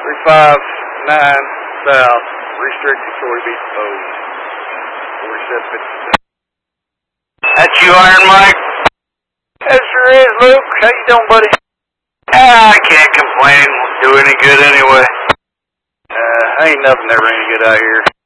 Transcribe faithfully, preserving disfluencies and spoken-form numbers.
three five nine south, restricted soybean proposed. forty-seven fifty-six. That's you, Iron Mike? That sure is, Luke. How you doing, buddy? Ah, I can't complain. Won't do any good anyway. Uh, ain't nothing ever any good out here.